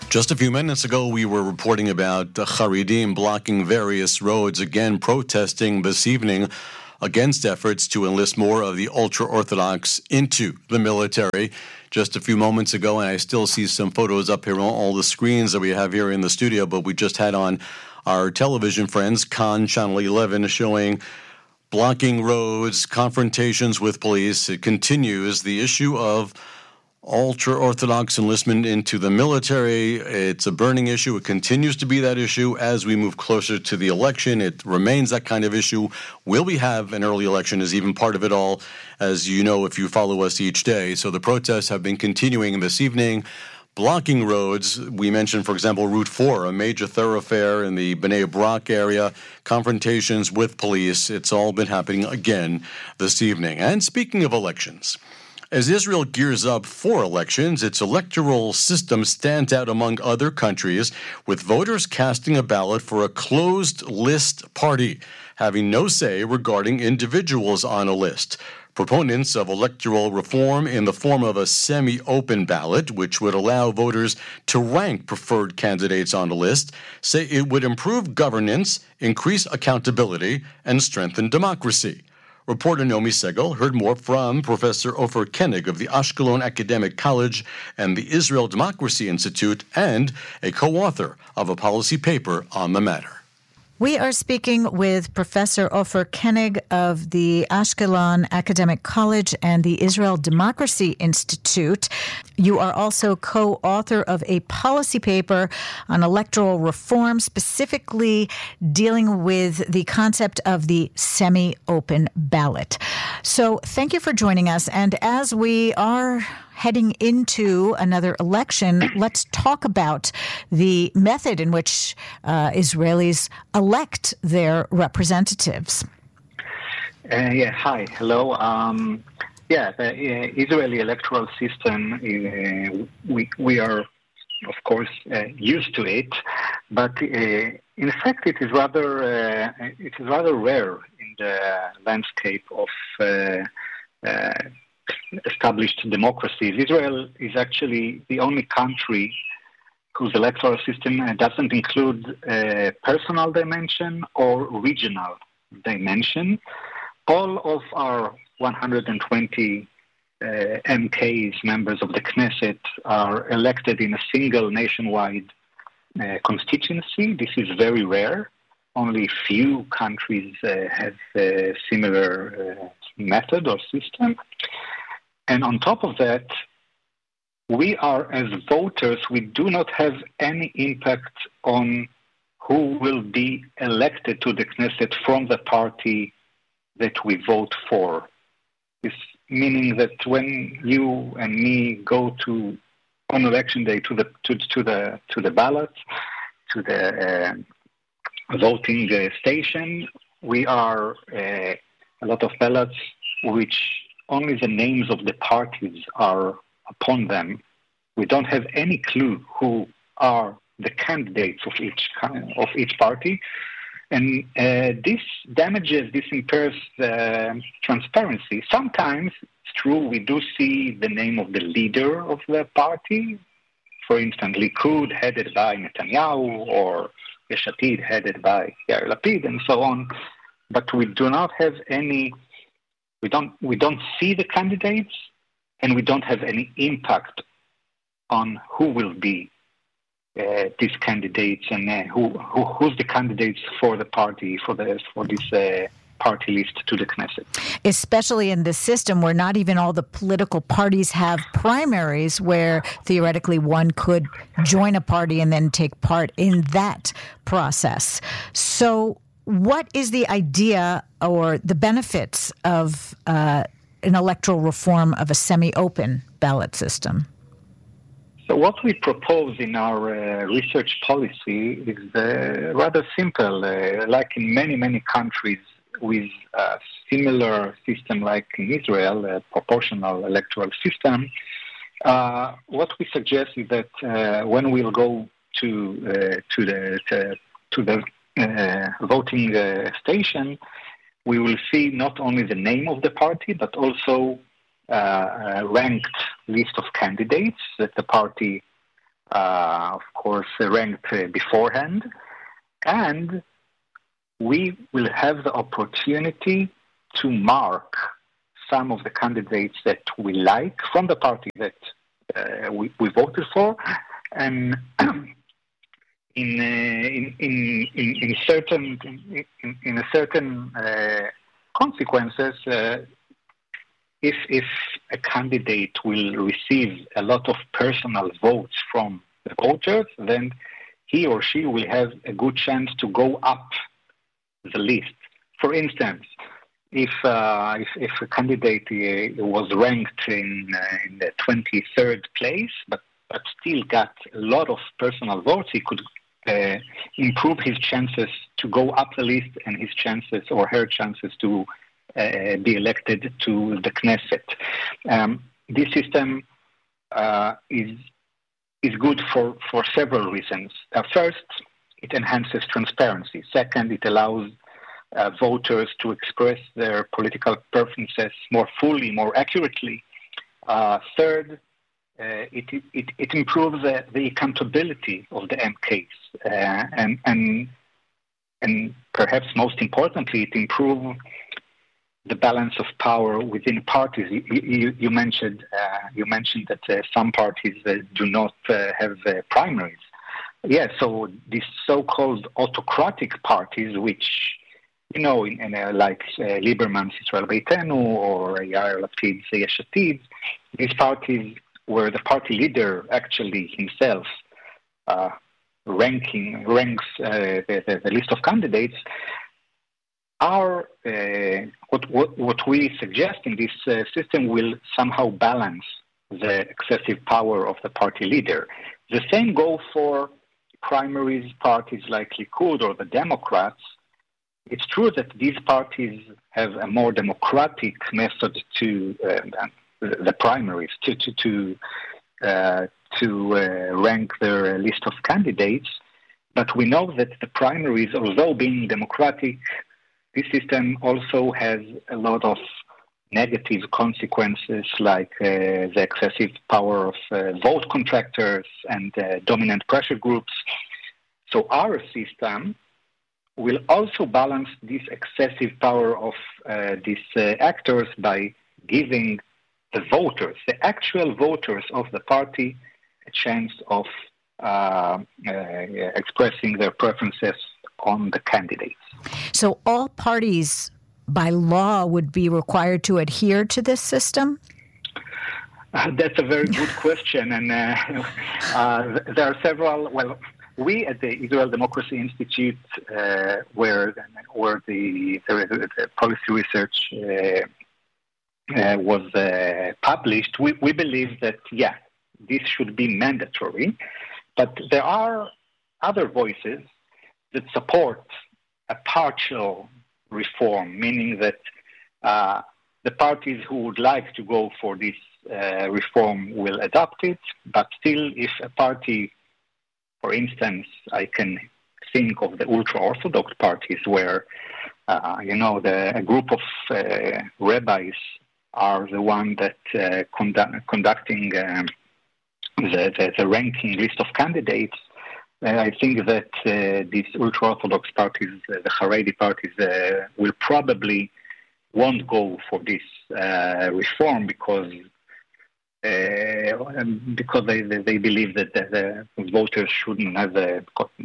Just a few minutes ago, we were reporting about Haredim blocking various roads, again protesting this evening against efforts to enlist more of the ultra-Orthodox into the military. Just a few moments ago, and I still see some photos up here on all the screens that we have here in the studio, but we just had on our television friends, Khan Channel 11, showing blocking roads, confrontations with police. It continues. The issue of ultra-Orthodox enlistment into the military, it's a burning issue. It continues to be that issue as we move closer to the election. It remains that kind of issue. Will we have an early election is even part of it all, as you know if you follow us each day. So the protests have been continuing this evening, blocking roads. We mentioned, for example, Route 4, a major thoroughfare in the Bnei Brak area, confrontations with police. It's all been happening again this evening. And speaking of elections, as Israel gears up for elections, its electoral system stands out among other countries, with voters casting a ballot for a closed-list party, having no say regarding individuals on a list. Proponents of electoral reform in the form of a semi-open ballot, which would allow voters to rank preferred candidates on the list, say it would improve governance, increase accountability, and strengthen democracy. Reporter Naomi Segal heard more from Professor Ofer Koenig of the Ashkelon Academic College and the Israel Democracy Institute, and a co-author of a policy paper on the matter. We are speaking with Professor Ofer Koenig of the Ashkelon Academic College and the Israel Democracy Institute. You are also co-author of a policy paper on electoral reform, specifically dealing with the concept of the semi-open ballot. So thank you for joining us. And as we are heading into another election, let's talk about the method in which Israelis elect their representatives. Hi, hello. The Israeli electoral system, we are, of course, used to it, but in fact, it is rather rare in the landscape of established democracies. Israel is actually the only country whose electoral system doesn't include a personal dimension or regional dimension. All of our 120 MKs, members of the Knesset, are elected in a single nationwide constituency. This is very rare. Only few countries have a similar method or system. And on top of that, we are, as voters, we do not have any impact on who will be elected to the Knesset from the party that we vote for. This meaning that when you and me go to on election day to the ballot, to the voting station, we are a lot of ballots which only the names of the parties are upon them. We don't have any clue who are the candidates of each party, and this impairs transparency. Sometimes it's true, we do see the name of the leader of the party, for instance, Likud headed by Netanyahu, or Yesh Atid headed by Yair Lapid, and so on. But we do not have any. We don't see the candidates, and we don't have any impact on who will be these candidates and who's the candidates for the party for this party list to the Knesset. Especially in this system where not even all the political parties have primaries, where theoretically one could join a party and then take part in that process. So what is the idea or the benefits of an electoral reform of a semi-open ballot system? So what we propose in our research policy is rather simple. Like in many, many countries with a similar system like in Israel, a proportional electoral system, what we suggest is that when we'll go to the voting station, we will see not only the name of the party, but also a ranked list of candidates that the party of course, ranked beforehand, and we will have the opportunity to mark some of the candidates that we like from the party that we voted for, and in certain consequences, if a candidate will receive a lot of personal votes from the voters, then he or she will have a good chance to go up the list. For instance, if a candidate was ranked in the 23rd place, but still got a lot of personal votes, he could improve his chances to go up the list and his chances or her chances to be elected to the Knesset. This system is good for several reasons. First, it enhances transparency. Second, it allows voters to express their political preferences more fully, more accurately. Third, it improves the accountability of the MKs, and perhaps most importantly, it improves the balance of power within parties. You mentioned that some parties do not have primaries. Yeah, so these so-called autocratic parties, which like Lieberman's Israel Beitenu or Yair Lapid's Yesh Atid, these parties where the party leader actually himself ranks the list of candidates, are what we suggest in this system will somehow balance the excessive power of the party leader. The same goes for primaries parties like Likud or the Democrats. It's true that these parties have a more democratic method to the primaries to rank their list of candidates, but we know that the primaries, although being democratic, this system also has a lot of negative consequences, like the excessive power of vote contractors and dominant pressure groups. So our system will also balance this excessive power of these actors by giving the voters, the actual voters of the party, a chance of expressing their preferences on the candidates. So all parties by law would be required to adhere to this system? That's a very good question, and there are several. Well, we at the Israel Democracy Institute, where the policy research was published, we believe that this should be mandatory, but there are other voices that support a partial reform, meaning that the parties who would like to go for this reform will adopt it, but still if a party, for instance, I can think of the ultra-Orthodox parties where, a group of rabbis are the one that conducting the ranking list of candidates. I think that these ultra-Orthodox parties, the Haredi parties, will probably won't go for this reform because they believe that the voters shouldn't have a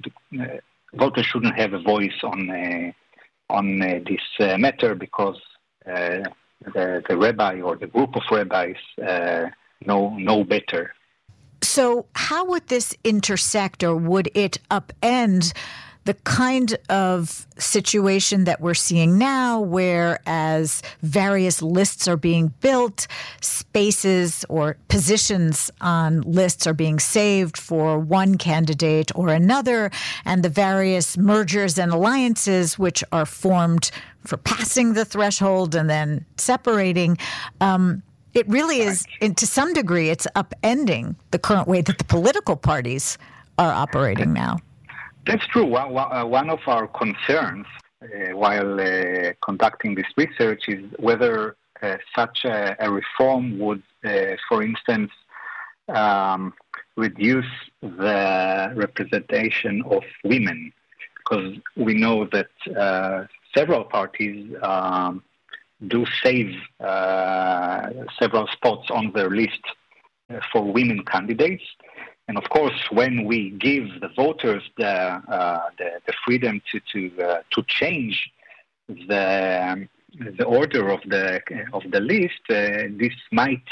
voice on this matter because the rabbi or the group of rabbis know better. So how would this intersect, or would it upend the kind of situation that we're seeing now, where as various lists are being built, spaces or positions on lists are being saved for one candidate or another, and the various mergers and alliances which are formed for passing the threshold and then separating, it really is, to some degree, it's upending the current way that the political parties are operating now. That's true. One of our concerns while conducting this research is whether such a reform would, for instance, reduce the representation of women, because we know that several parties do save several spots on their list for women candidates. And of course, when we give the voters the freedom to change the order of the list, this might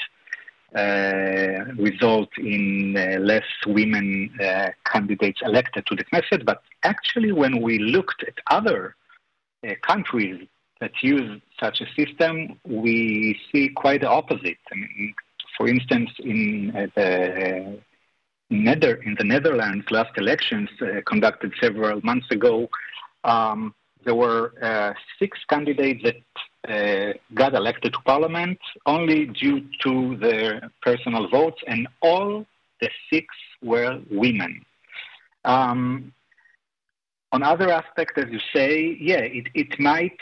result in less women candidates elected to the Knesset. But actually, when we looked at other countries that use such a system, we see quite the opposite. I mean, for instance, in the Netherlands, last elections conducted several months ago, there were 6 candidates that got elected to parliament only due to their personal votes, and all the 6 were women. On other aspects, as you say, it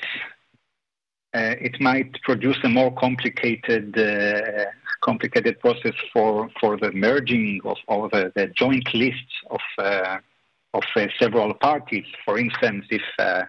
might produce a more complicated process for the merging of the joint lists of several parties. For instance, if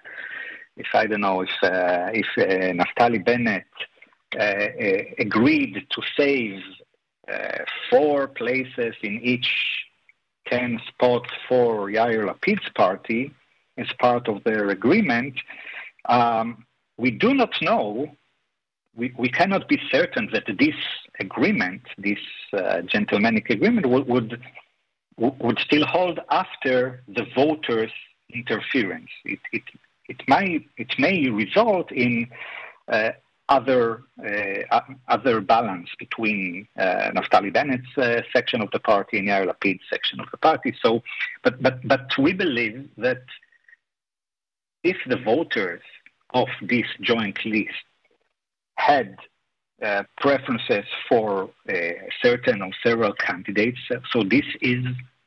Naftali Bennett agreed to save 4 places in each 10 spots for Yair Lapid's party as part of their agreement, we do not know. We cannot be certain that this agreement, this gentlemanly agreement, would still hold after the voters' interference. It may result in other balance between Naftali Bennett's section of the party and Yair Lapid's section of the party. So, but we believe that if the voters of this joint list had preferences for certain or several candidates, so this is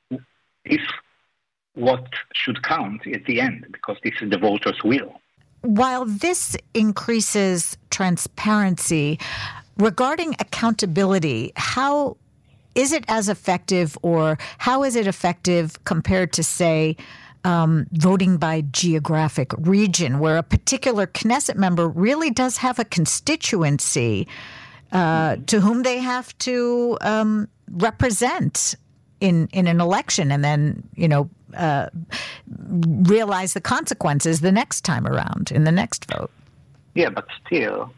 what should count at the end, because this is the voters' will. While this increases transparency, regarding accountability, how is it as effective, or how is it effective compared to, say, voting by geographic region, where a particular Knesset member really does have a constituency to whom they have to represent in an election, and then, realize the consequences the next time around in the next vote? Yeah, but still,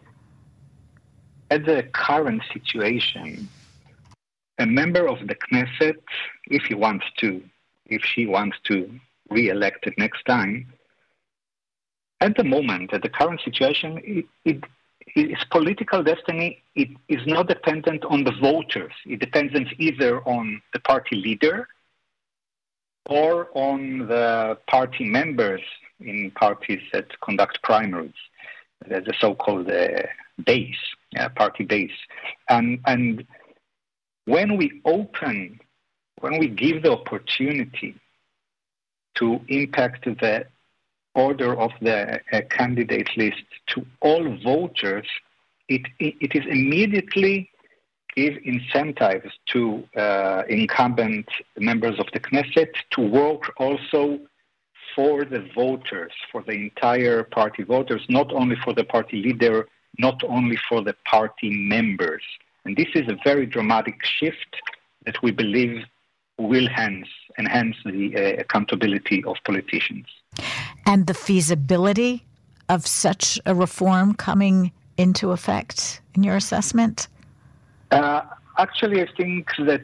at the current situation, a member of the Knesset, if she wants to re-elect it next time, at the moment, at the current situation, its political destiny, it is not dependent on the voters. It depends either on the party leader or on the party members in parties that conduct primaries, the so-called party base. And when we give the opportunity to impact the order of the candidate list to all voters, it is immediately give incentives to incumbent members of the Knesset to work also for the voters, for the entire party voters, not only for the party leader, not only for the party members. And this is a very dramatic shift that we believe will enhance the accountability of politicians. And the feasibility of such a reform coming into effect, in your assessment? Actually, I think that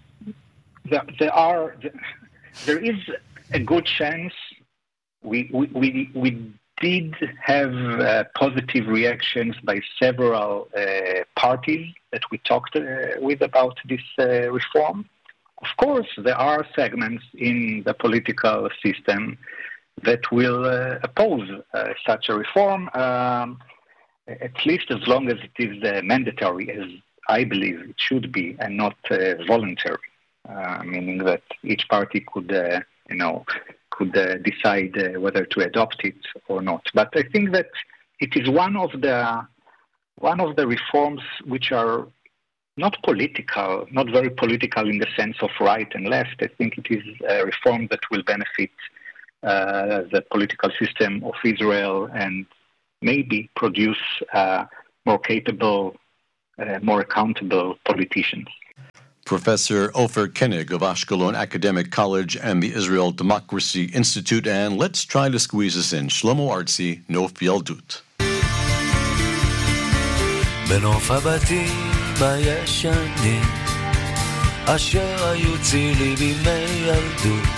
there is a good chance. We did have positive reactions by several parties that we talked with about this reform. Of course, there are segments in the political system that will oppose such a reform, at least as long as it is mandatory, as I believe it should be, and not voluntary, meaning that each party could decide whether to adopt it or not. But I think that it is one of the reforms which are not political, not very political in the sense of right and left. I think it is a reform that will benefit the political system of Israel and maybe produce more capable, more accountable politicians. Professor Ofer Koenig of Ashkelon Academic College and the Israel Democracy Institute. And let's try to squeeze this in. Shlomo Artzi, Nof Yaldut. בנוף הבתים הישנים אשר היו צילי בימי ילדות